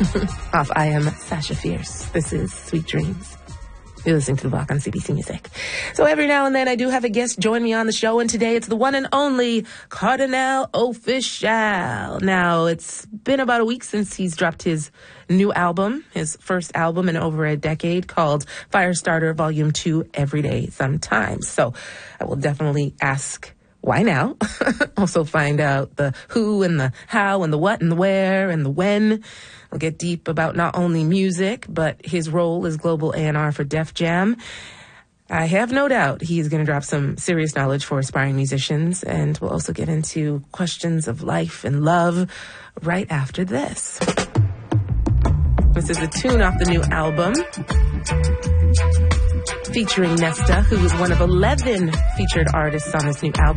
Off I Am Sasha Fierce. This is Sweet Dreams. You're listening to The Block on CBC Music. So every now and then I do have a guest join me on the show, and today it's the one and only Kardinal Offishall. Now, it's been about a week since he's dropped his new album, his first album in over a decade, called Firestarter Volume 2, Everyday Sometimes. So I will definitely ask why now? Also find out the who and the how and the what and the where and the when. We'll get deep about not only music, but his role as global A&R for Def Jam. I have no doubt he's going to drop some serious knowledge for aspiring musicians, and we'll also get into questions of life and love right after this. This is a tune off the new album featuring Nesta, who is one of 11 featured artists on this new album.